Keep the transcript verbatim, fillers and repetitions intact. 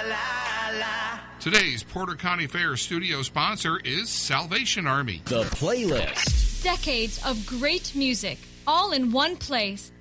la, la. Today's Porter County Fair studio sponsor is Salvation Army. The Playlist. Decades of great music, all in one place.